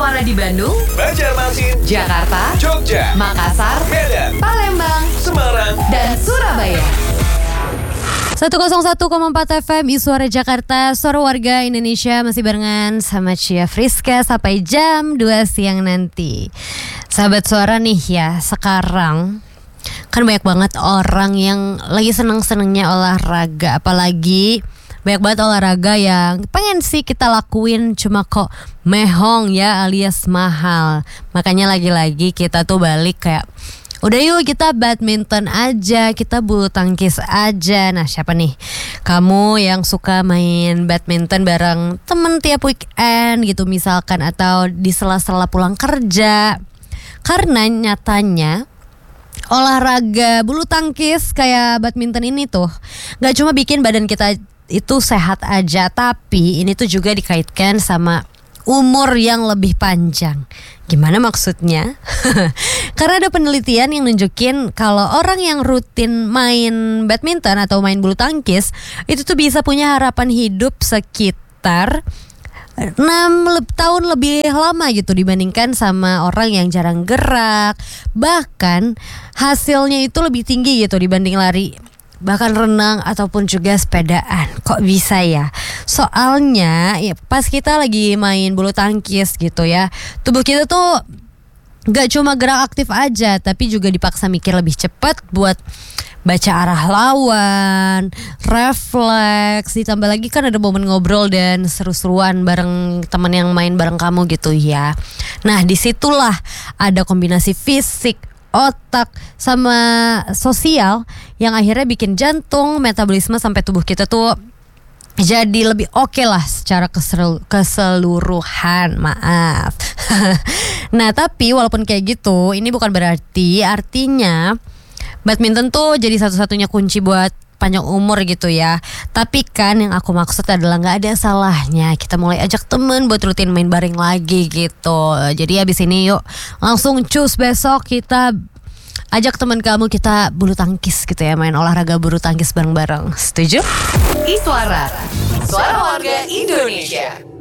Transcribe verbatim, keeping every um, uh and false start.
Iswara di Bandung, Banjarmasin, Jakarta, Jogja, Makassar, Medan, Palembang, Semarang, dan Surabaya. seratus satu koma empat F M Iswara Jakarta, suara warga Indonesia, masih barengan sama Cia Friska sampai jam dua siang nanti. Sahabat suara nih ya, sekarang kan banyak banget orang yang lagi seneng-senengnya olahraga, apalagi banyak banget olahraga yang pengen sih kita lakuin cuma kok mehong ya alias mahal. Makanya lagi-lagi kita tuh balik kayak udah yuk kita badminton aja, kita bulu tangkis aja. Nah siapa nih kamu yang suka main badminton bareng temen tiap weekend gitu misalkan, atau di sela-sela pulang kerja? Karena nyatanya olahraga bulu tangkis kayak badminton ini tuh gak cuma bikin badan kita itu sehat aja, tapi ini tuh juga dikaitkan sama umur yang lebih panjang. Gimana maksudnya? Karena ada penelitian yang nunjukin kalau orang yang rutin main badminton atau main bulu tangkis itu tuh bisa punya harapan hidup sekitar enam tahun lebih lama gitu dibandingkan sama orang yang jarang gerak. Bahkan hasilnya itu lebih tinggi gitu dibanding lari, bahkan renang ataupun juga sepedaan. Kok bisa ya? Soalnya ya, pas kita lagi main bulu tangkis gitu ya, tubuh kita tuh gak cuma gerak aktif aja, tapi juga dipaksa mikir lebih cepat buat baca arah lawan, refleks, ditambah lagi kan ada momen ngobrol dan seru-seruan bareng teman yang main bareng kamu gitu ya. Nah disitulah ada kombinasi fisik, otak sama sosial yang akhirnya bikin jantung, metabolisme sampai tubuh kita tuh jadi lebih oke okay lah secara kesel- keseluruhan. Maaf. Nah tapi walaupun kayak gitu, ini bukan berarti artinya badminton tuh jadi satu-satunya kunci buat panjang umur gitu ya. Tapi kan yang aku maksud adalah gak ada salahnya kita mulai ajak temen buat rutin main bareng lagi gitu. Jadi abis ini yuk langsung cus besok kita ajak teman kamu, kita bulu tangkis gitu ya, main olahraga bulu tangkis bareng-bareng. Setuju? Iswara, suara warga Indonesia.